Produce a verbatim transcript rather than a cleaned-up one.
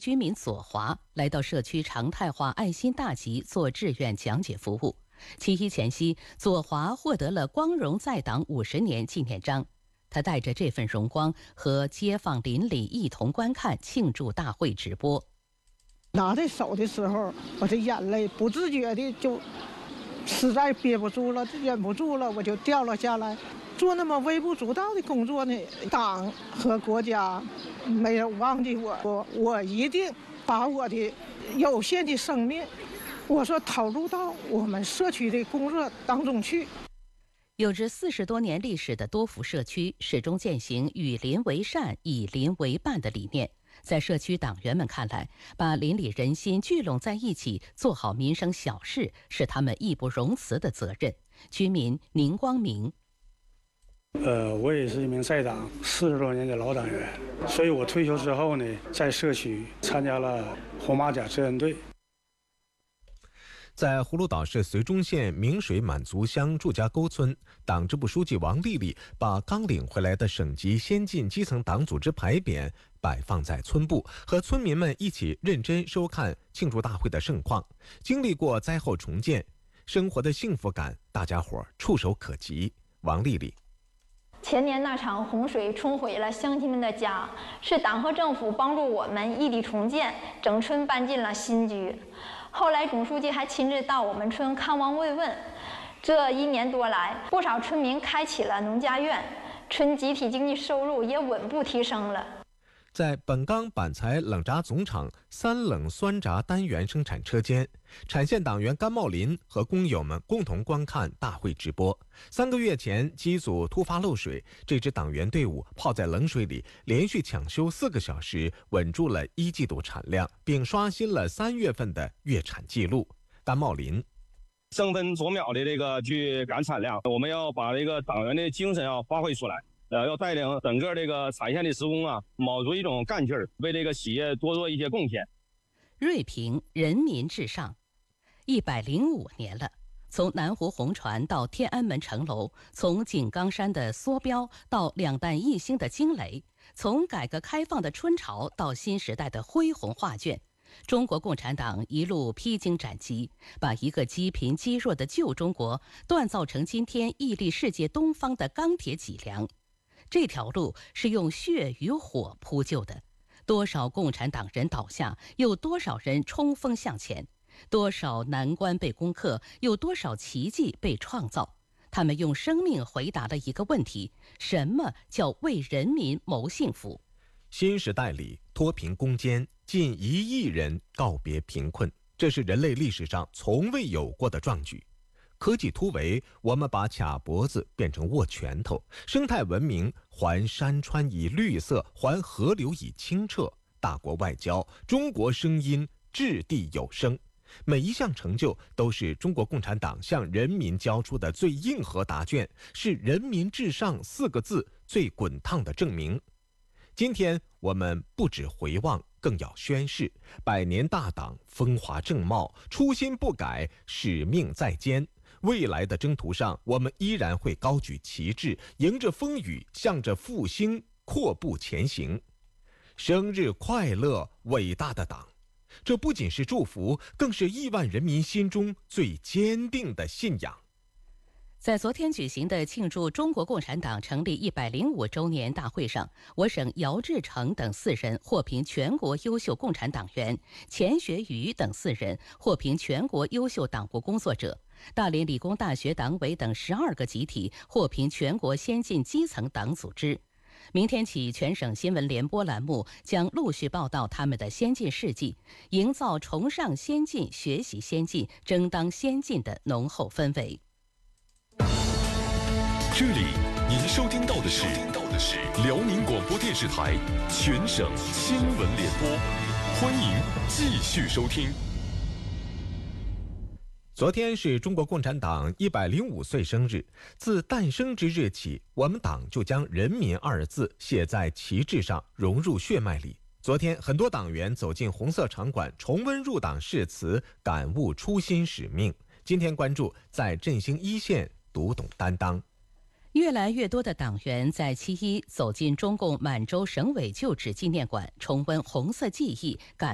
居民左华来到社区常态化爱心大集做志愿讲解服务。七一前夕，左华获得了光荣在党五十年纪念章。他带着这份荣光和街坊邻里一同观看庆祝大会直播。 拿在手的时候，我这眼泪不自觉的就实在憋不住了，忍不住了，我就掉了下来。做那么微不足道的工作呢，党和国家没有忘记我，我我一定把我的有限的生命，我说投入到我们社区的工作当中去。 有着四十多年历史的多福社区始终践行与邻为善、以邻为伴的理念。在社区党员们看来，把邻里人心聚拢在一起，做好民生小事，是他们义不容辞的责任。居民宁光明。 呃，我也是一名在党四十多年的老党员，所以我退休之后呢，在社区参加了红马甲志愿队。 在葫芦岛市绥中县明水满族乡祝家沟村，党支部书记王丽丽把刚领回来的省级先进基层党组织牌匾摆放在村部，和村民们一起认真收看庆祝大会的盛况。经历过灾后重建，生活的幸福感，大家伙触手可及。王丽丽。 前年那场洪水冲毁了乡亲们的家，是党和政府帮助我们异地重建，整村搬进了新居。后来总书记还亲自到我们村看望慰问。这一年多来，不少村民开启了农家院，村集体经济收入也稳步提升了。 在本钢板材冷轧总厂三冷酸轧单元生产车间，产线党员甘茂林和工友们共同观看大会直播。三个月前，机组突发漏水，这支党员队伍泡在冷水里，连续抢修四个小时，稳住了一季度产量，并刷新了三月份的月产记录。甘茂林。 争分夺秒的这个去赶产量，我们要把这个党员的精神要发挥出来。呃，要带领整个这个产线的职工啊，卯足一种干劲儿，为这个企业多做一些贡献。 瑞平人民至上，一百零五年了。从南湖红船到天安门城楼，从井冈山的梭标到两弹一星的惊雷，从改革开放的春潮到新时代的恢宏画卷，中国共产党一路披荆斩棘，把一个积贫积弱的旧中国锻造成今天屹立世界东方的钢铁脊梁。这条路是用血与火铺就的，多少共产党人倒下，有多少人冲锋向前，多少难关被攻克，有多少奇迹被创造。他们用生命回答了一个问题：什么叫为人民谋幸福？ 新时代里脱贫攻坚，近一亿人告别贫困，这是人类历史上从未有过的壮举。科技突围，我们把卡脖子变成握拳头；生态文明，还山川以绿色，还河流以清澈；大国外交，中国声音掷地有声。每一项成就都是中国共产党向人民交出的最硬核答卷，是人民至上四个字最滚烫的证明。今天我们不只回望，更要宣誓：百年大党风华正茂，初心不改，使命在肩。未来的征途上，我们依然会高举旗帜，迎着风雨，向着复兴阔步前行。生日快乐，伟大的党！这不仅是祝福，更是亿万人民心中最坚定的信仰。 在昨天举行的庆祝中国共产党成立一百零五周年大会上，我省姚志成等四人获评全国优秀共产党员，钱学瑜等四人获评全国优秀党务工作者，大连理工大学党委等十二个集体获评全国先进基层党组织。明天起，全省新闻联播栏目将陆续报道他们的先进事迹，营造崇尚先进、学习先进、争当先进的浓厚氛围。 这里您收听到的是辽宁广播电视台全省新闻联播，欢迎继续收听。 昨天是中国共产党一百零五岁生日，自诞生之日起，我们党就将人民二字写在旗帜上，融入血脉里。昨天，很多党员走进红色场馆，重温入党誓词，感悟初心使命。今天关注在振兴一线读懂担当。 越来越多的党员在七一走进中共满洲省委旧址纪念馆，重温红色记忆，感